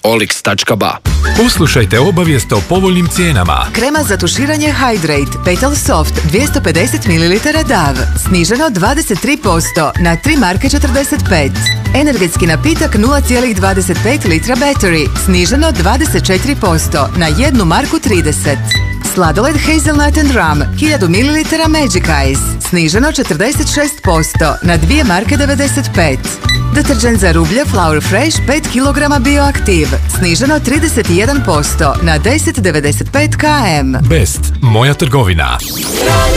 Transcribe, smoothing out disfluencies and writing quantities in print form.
olix.ba. Poslušajte obavijest o povoljnim cijenama. Krema za tuširanje Hydrate Petal Soft 250 ml DAV sniženo 23% na 3 marke 45. Energetski napitak 0,25 litra Battery sniženo 24% na 1 marku 30. Sladoled Hazelnut and Rum 1000 ml Magic Eyes sniženo 46% na 2 marke 95. Deterđent za rublje Flour Fresh 5 kg Bioaktiv sniženo 31% na 10,95 km. Best, moja trgovina.